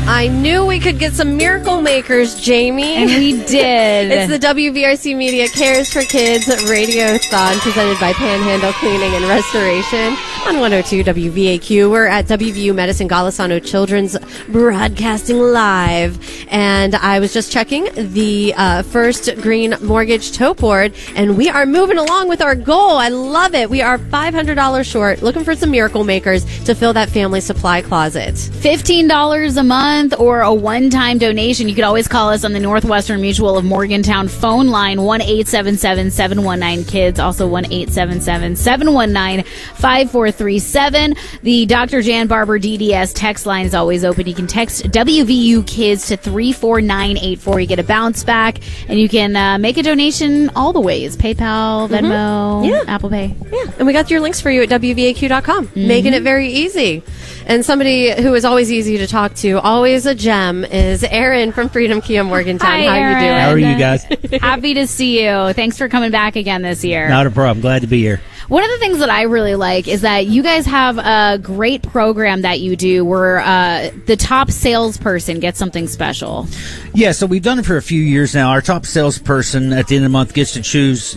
I knew we could get some miracle makers, Jamie. And we did. It's the WVRC Media Cares for Kids Radiothon presented by Panhandle Cleaning and Restoration on 102 WVAQ. We're at WVU Medicine Golisano Children's broadcasting live. And I was just checking the First Green Mortgage tote board, and we are moving along with our goal. I love it. We are $500 short, looking for some miracle makers to fill that family supply closet. $15 a month or a one-time donation. You could always call us on the Northwestern Mutual of Morgantown phone line, 1-877-719-KIDS, also 1-877-719-5437. The Dr. Jan Barber DDS text line is always open. You can text WVU Kids to 34984. You get a bounce back, and you can make a donation all the ways. PayPal, Venmo, Apple Pay. Yeah, and we got your links for you at WVAQ.com, making it very easy. And somebody who is always easy to talk to, always a gem, is Aaron from Freedom Kia Morgantown. Hi, How are you doing? How are you guys? Happy to see you. Thanks for coming back again this year. Not a problem. Glad to be here. One of the things that I really like is that you guys have a great program that you do where the top salesperson gets something special. Yeah, so we've done it for a few years now. Our top salesperson at the end of the month gets to choose